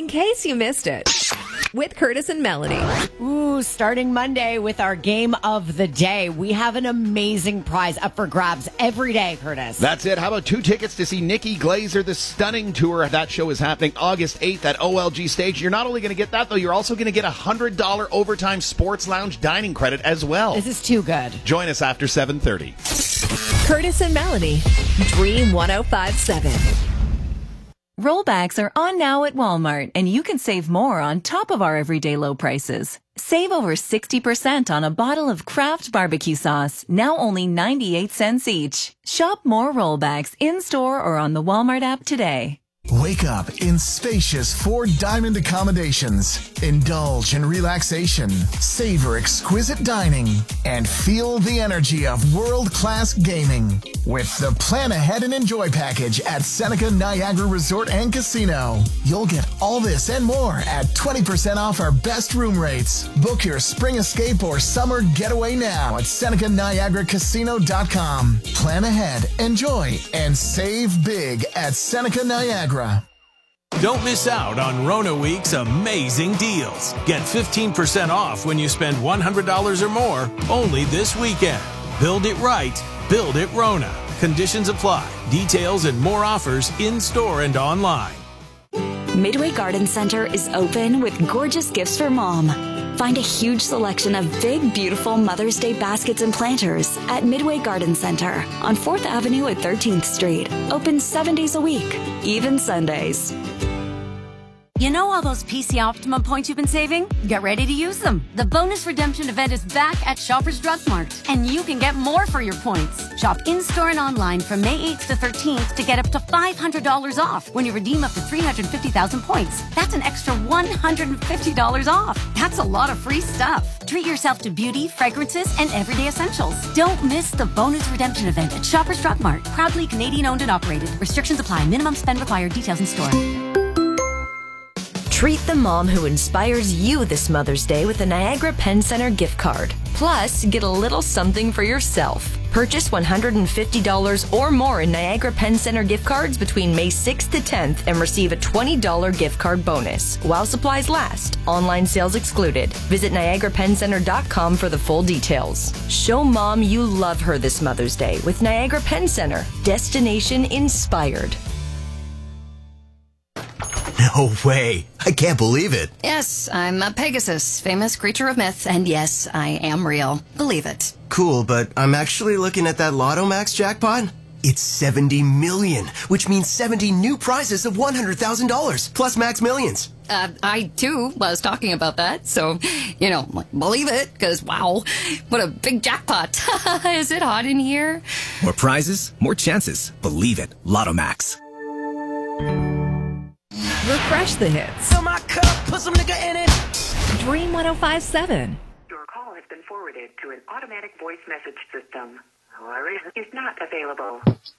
case you missed it. With Curtis and Melanie. Ooh, starting Monday with our game of the day. We have an amazing prize up for grabs every day, Curtis. That's it. How about 2 tickets to see Nikki Glazer, The Stunning Tour? That show is happening August 8th at OLG Stage. You're not only going to get that, though, you're also going to get a $100 Overtime Sports Lounge dining credit as well. This is too good. Join us after 7:30. Curtis and Melanie. Dream 1057. Rollbacks are on now at Walmart, and you can save more on top of our everyday low prices. Save over 60% on a bottle of Kraft barbecue sauce, now only 98 cents each. Shop more rollbacks in-store or on the Walmart app today. Wake up in spacious Four Diamond accommodations. Indulge in relaxation, savor exquisite dining, and feel the energy of world-class gaming with the Plan Ahead and Enjoy package at Seneca Niagara Resort and Casino. You'll get all this and more at 20% off our best room rates. Book your spring escape or summer getaway now at SenecaNiagaraCasino.com. Plan ahead, enjoy, and save big at Seneca Niagara. Don't miss out on Rona Week's amazing deals. Get 15% off when you spend $100 or more only this weekend. Build it right. Build it Rona. Conditions apply. Details and more offers in-store and online. Midway Garden Center is open with gorgeous gifts for mom. Find a huge selection of big, beautiful Mother's Day baskets and planters at Midway Garden Center on 4th Avenue at 13th Street. Open 7 days a week, even Sundays. You know all those PC Optimum points you've been saving? Get ready to use them. The bonus redemption event is back at Shoppers Drug Mart, and you can get more for your points. Shop in-store and online from May 8th to 13th to get up to $500 off when you redeem up to 350,000 points. That's an extra $150 off. That's a lot of free stuff. Treat yourself to beauty, fragrances, and everyday essentials. Don't miss the bonus redemption event at Shoppers Drug Mart. Proudly Canadian-owned and operated. Restrictions apply. Minimum spend required. Details in store. Treat the mom who inspires you this Mother's Day with a Niagara Pen Center gift card. Plus, get a little something for yourself. Purchase $150 or more in Niagara Pen Center gift cards between May 6th to 10th and receive a $20 gift card bonus while supplies last. Online sales excluded. Visit NiagaraPenCenter.com for the full details. Show mom you love her this Mother's Day with Niagara Pen Center. Destination inspired. No way. I can't believe it. Yes, I'm a Pegasus, famous creature of myth, and yes, I am real. Believe it. Cool, but I'm actually looking at that Lotto Max jackpot. It's 70 million, which means 70 new prizes of $100,000, plus Max Millions. I, too, was talking about that, so, believe it, because, wow, what a big jackpot. Is it hot in here? More prizes, more chances. Believe it. Lotto Max. Refresh the hits. Fill my cup, put some nigga in it. Dream 1057. Your call has been forwarded to an automatic voice message system. However, is not available.